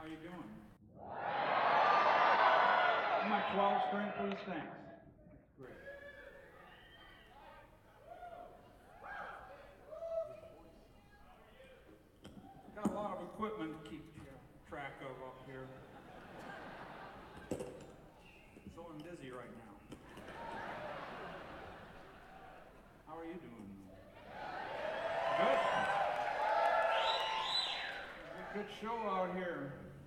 you doing? My 12 string, please, thanks. Great. Got a lot of equipment to keep track of up here. So I'm busy right now. How are you doing? Good. Good show out here.